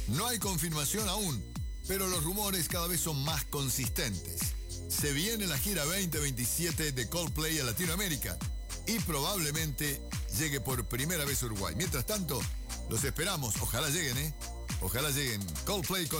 No hay confirmación aún, pero los rumores cada vez son más consistentes. Se viene la gira 2027 de Coldplay a Latinoamérica y probablemente llegue por primera vez a Uruguay. Mientras tanto, los esperamos. Ojalá lleguen, ¿eh? Ojalá lleguen. Coldplay con